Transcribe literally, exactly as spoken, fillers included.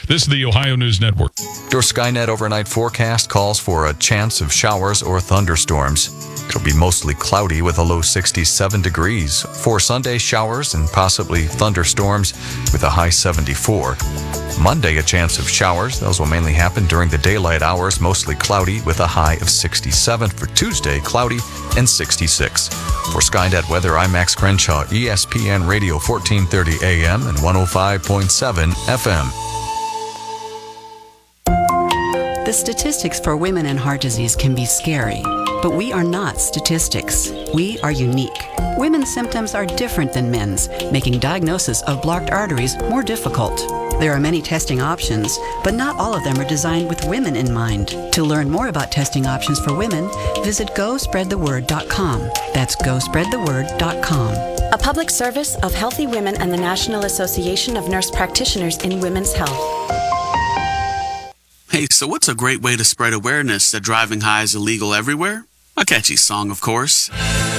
This is the Ohio News Network. Your Skynet overnight forecast calls for a chance of showers or thunderstorms. It'll be mostly cloudy with a low sixty-seven degrees. For Sunday, showers and possibly thunderstorms with a high seventy-four. Monday, a chance of showers. Those will mainly happen during the daylight hours, mostly cloudy with a high of sixty-seven. For Tuesday, cloudy and sixty-six. For Skynet Weather, I'm Max Crenshaw, E S P N Radio fourteen thirty A M and one oh five point seven F M. The statistics for women and heart disease can be scary, but we are not statistics. We are unique. Women's symptoms are different than men's, making diagnosis of blocked arteries more difficult. There are many testing options, but not all of them are designed with women in mind. To learn more about testing options for women, visit go spread the word dot com. That's go spread the word dot com. A public service of Healthy Women and the National Association of Nurse Practitioners in Women's Health. Hey, so what's a great way to spread awareness that driving high is illegal everywhere? A catchy song, of course.